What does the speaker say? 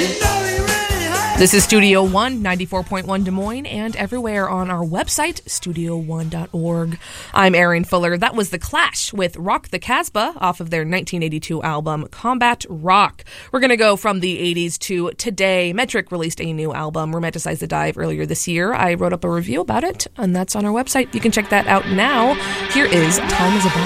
This is Studio One, 94.1 Des Moines, and everywhere on our website, studio1.org. I'm Erin Fuller. That was The Clash with Rock the Casbah off of their 1982 album, Combat Rock. We're going to go from the 80s to today. Metric released a new album, Romanticize the Dive, earlier this year. I wrote up a review about it, and that's on our website. You can check that out now. Here is Time is a Bomb.